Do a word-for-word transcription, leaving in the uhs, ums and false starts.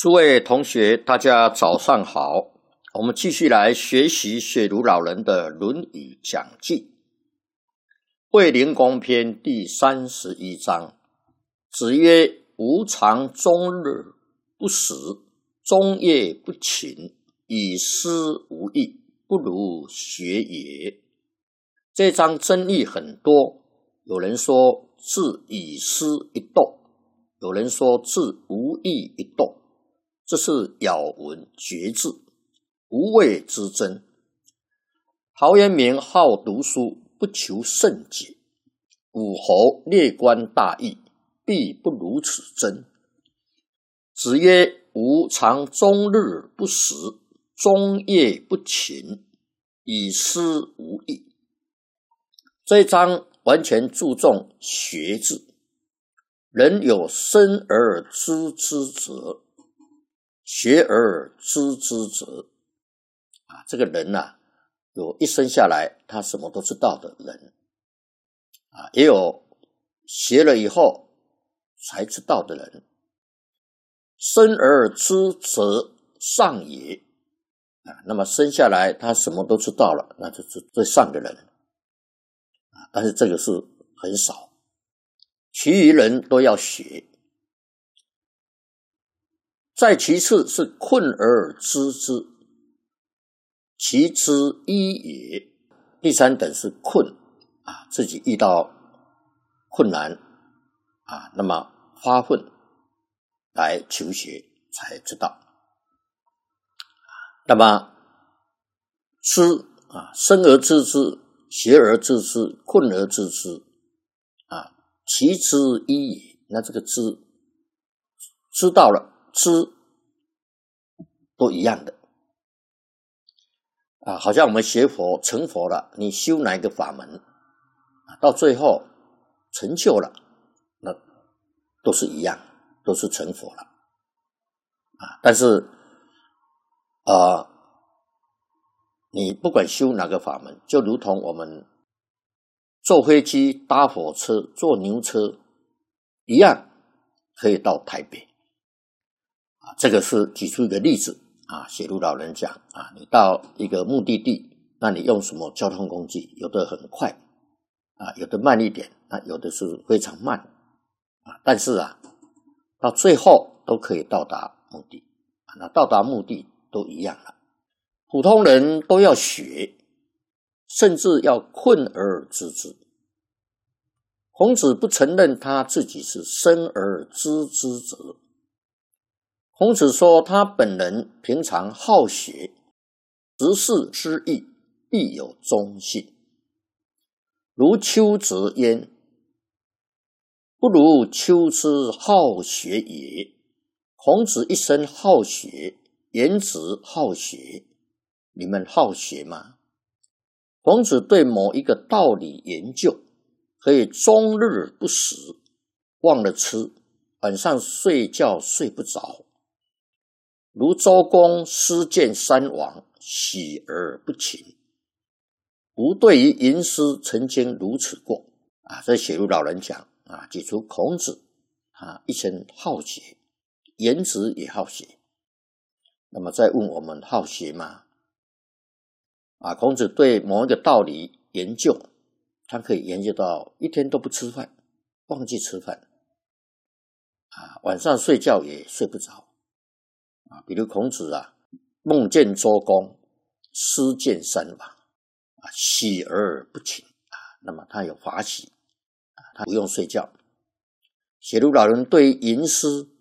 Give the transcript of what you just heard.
诸位同学，大家早上好。我们继续来学习雪庐老人的《论语讲记》，卫灵公篇第三十一章。子曰：吾尝终日不食，终夜不寝，以思无益，不如学也。这章争议很多，有人说自以思一动，有人说自无益一动，这是咬文嚼字，无谓之争。陶渊明好读书，不求甚解，武侯列观大义，必不如此争。子曰：吾尝终日不食，终夜不寝，以思无益。这一章完全注重学字，人有生而知之责，学而知之责啊，这个人啊，有一生下来他什么都知道的人啊，也有学了以后才知道的人。生而知则上也啊，那么生下来他什么都知道了，那就是最上的人啊，但是这个是很少，其余人都要学。再其次是困而知之，其之一也。第三等是困啊，自己遇到困难啊，那么发奋来求学才知道。那么知啊，生而知之，学而知之，困而知之啊，其之一也。那这个知知道了，知都一样的啊，好像我们学佛成佛了，你修哪一个法门啊，到最后成就了，那都是一样，都是成佛了啊。但是啊、呃，你不管修哪个法门，就如同我们坐飞机、搭火车、坐牛车一样，可以到台北啊。这个是举出一个例子啊，雪庐老人讲啊，你到一个目的地，那你用什么交通工具？有的很快啊，有的慢一点，啊，有的是非常慢啊，但是啊，到最后都可以到达目的啊，那到达目的都一样了。普通人都要学，甚至要困而知之。孔子不承认他自己是生而知之者。孔子说他本人平常好学，执事之义，必有忠信。如丘则焉，不如丘之好学也。孔子一生好学，颜值好学，你们好学吗？孔子对某一个道理研究，可以终日不食，忘了吃，晚上睡觉睡不着。如周公思见三王，喜而不寝。吾对于吟诗曾经如此过啊，这雪庐老人讲啊，举出孔子啊一生好学，颜值也好学。那么再问我们好学吗？啊，孔子对某一个道理研究，他可以研究到一天都不吃饭，忘记吃饭啊，晚上睡觉也睡不着啊。比如孔子啊，梦见周公，思见三王啊，喜而不寝啊，那么他有法喜啊，他不用睡觉。雪庐老人对吟诗